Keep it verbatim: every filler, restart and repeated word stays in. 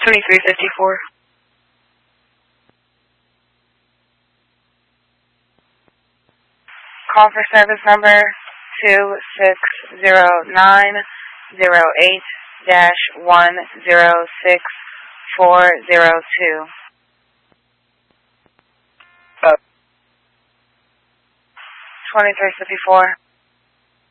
twenty-three fifty-four. Call for service number two six zero nine zero eight dash one zero six four zero two. twenty-three fifty-four.